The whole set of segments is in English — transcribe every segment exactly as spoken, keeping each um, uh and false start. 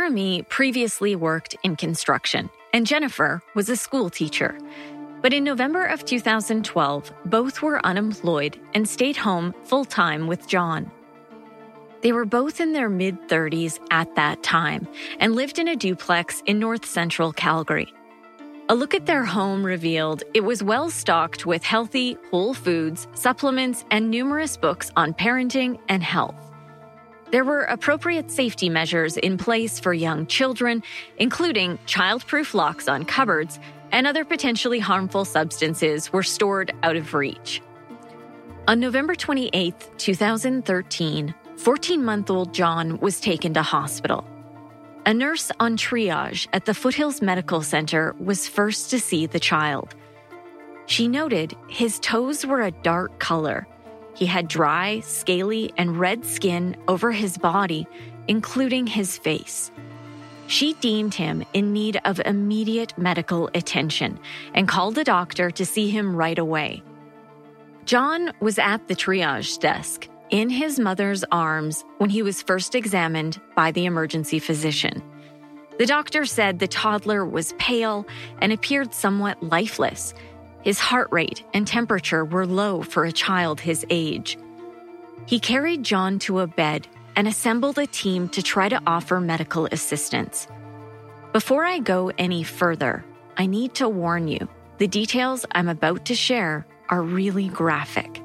Jeremy previously worked in construction, and Jennifer was a school teacher. But in November of two thousand twelve, both were unemployed and stayed home full-time with John. They were both in their mid-thirties at that time and lived in a duplex in north-central Calgary. A look at their home revealed it was well-stocked with healthy, whole foods, supplements, and numerous books on parenting and health. There were appropriate safety measures in place for young children, including child-proof locks on cupboards, and other potentially harmful substances were stored out of reach. On November twenty-eighth, two thousand thirteen, fourteen-month-old John was taken to hospital. A nurse on triage at the Foothills Medical Center was first to see the child. She noted his toes were a dark color. He had dry, scaly, and red skin over his body, including his face. She deemed him in need of immediate medical attention and called a doctor to see him right away. John was at the triage desk, in his mother's arms, when he was first examined by the emergency physician. The doctor said the toddler was pale and appeared somewhat lifeless. His heart rate and temperature were low for a child his age. He carried John to a bed and assembled a team to try to offer medical assistance. Before I go any further, I need to warn you, the details I'm about to share are really graphic.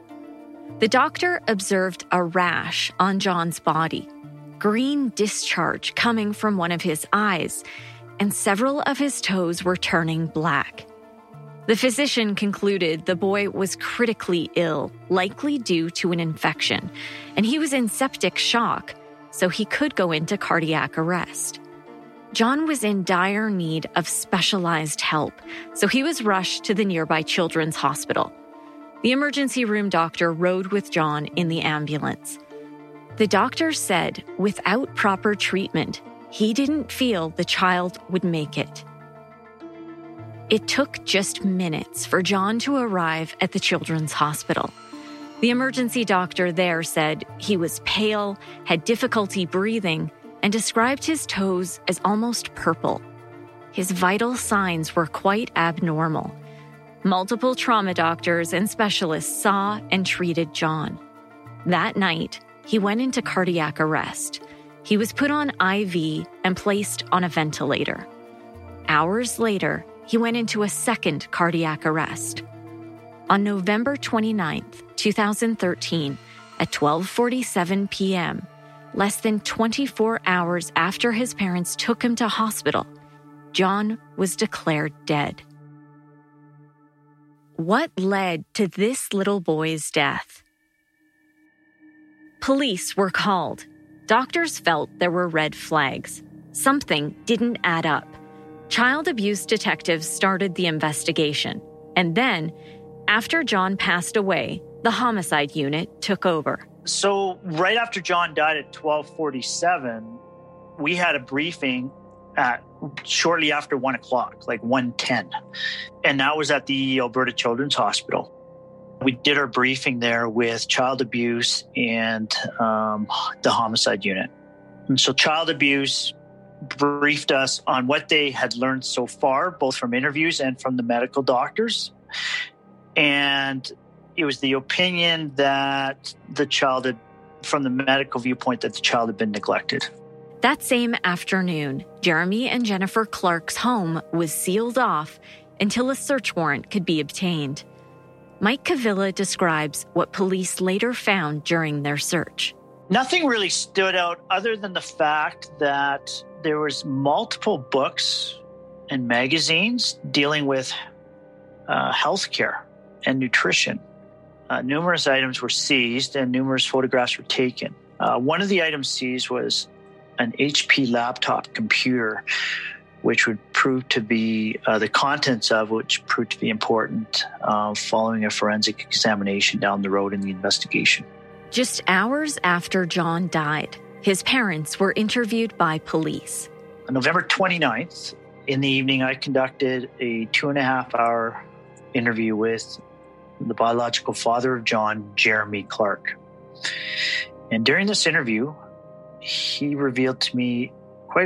The doctor observed a rash on John's body, green discharge coming from one of his eyes, and several of his toes were turning black. The physician concluded the boy was critically ill, likely due to an infection, and he was in septic shock, so he could go into cardiac arrest. John was in dire need of specialized help, so he was rushed to the nearby children's hospital. The emergency room doctor rode with John in the ambulance. The doctor said without proper treatment, he didn't feel the child would make it. It took just minutes for John to arrive at the children's hospital. The emergency doctor there said he was pale, had difficulty breathing, and described his toes as almost purple. His vital signs were quite abnormal. Multiple trauma doctors and specialists saw and treated John. That night, he went into cardiac arrest. He was put on I V and placed on a ventilator. Hours later, he went into a second cardiac arrest. On November twenty-ninth, two thousand thirteen, at twelve forty-seven p.m., less than twenty-four hours after his parents took him to hospital, John was declared dead. What led to this little boy's death? Police were called. Doctors felt there were red flags. Something didn't add up. Child abuse detectives started the investigation. And then, after John passed away, the homicide unit took over. So right after John died at twelve forty-seven, we had a briefing at shortly after one o'clock, like one ten. And that was at the Alberta Children's Hospital. We did our briefing there with child abuse and um, the homicide unit. And so child abuse briefed us on what they had learned so far, both from interviews and from the medical doctors. And it was the opinion that the child had, from the medical viewpoint, that the child had been neglected. That same afternoon, Jeremy and Jennifer Clark's home was sealed off until a search warrant could be obtained. Mike Cavilla describes what police later found during their search. Nothing really stood out other than the fact that there was multiple books and magazines dealing with uh, healthcare and nutrition. Uh, numerous items were seized and numerous photographs were taken. Uh, one of the items seized was an H P laptop computer, which would prove to be uh, the contents of which proved to be important uh, following a forensic examination down the road in the investigation. Just hours after John died, his parents were interviewed by police. On November twenty-ninth, in the evening, I conducted a two and a half hour interview with the biological father of John, Jeremy Clark. And during this interview, he revealed to me